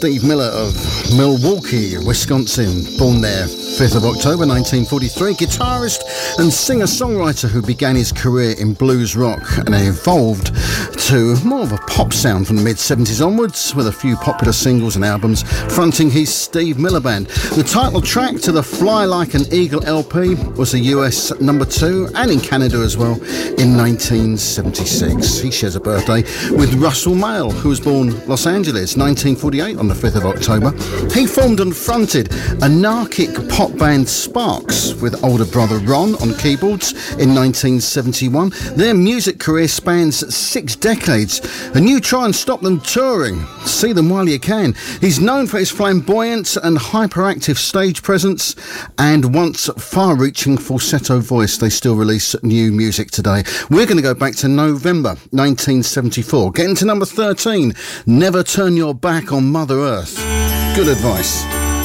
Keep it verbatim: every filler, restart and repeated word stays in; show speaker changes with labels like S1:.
S1: Steve Miller of Milwaukee, Wisconsin, born there fifth of October nineteen forty-three, guitarist and singer-songwriter who began his career in blues rock and evolved to more of a pop sound from the mid-seventies onwards, with a few popular singles and albums fronting his Steve Miller Band. The title track to the Fly Like an Eagle L P was a U S number two, and in Canada as well, in nineteen seventy-six. He shares a birthday with Russell Mael, who was born Los Angeles, nineteen forty-eight, on the fifth of October. He formed and fronted anarchic pop band Sparks with older brother Ron on keyboards in nineteen seventy-one. Their music career spans six decades, and you try and stop them touring. See them while you can. He's known for his flamboyant and hyperactive stage presence and once far-reaching falsetto voice. They still release new music today. We're going to go back to November nineteen seventy-four, getting to number thirteen, Never Turn Your Back on Mother Earth. Good advice.